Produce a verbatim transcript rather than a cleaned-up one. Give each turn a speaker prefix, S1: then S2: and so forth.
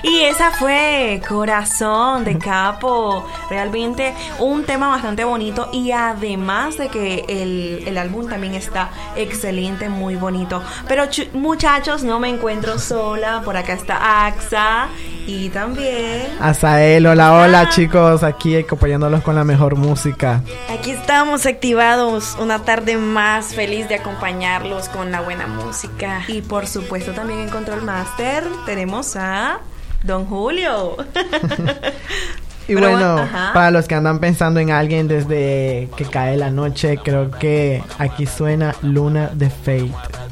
S1: Y esa fue Corazón de Capo. Realmente un tema bastante bonito. Y además de que el, el álbum también está excelente, muy bonito. Pero ch- muchachos, no me encuentro sola. Por acá está Axa. Y también
S2: Azael, hola, hola chicos. Aquí acompañándolos con la mejor música.
S3: Aquí estamos activados. Una tarde más feliz de acompañarlos con la buena música.
S1: Y por supuesto también en Control Master tenemos a Don Julio.
S2: Y
S1: Pero,
S2: bueno,
S1: ajá.
S2: para los que andan pensando en alguien desde que cae la noche, creo que aquí suena Luna de Fate.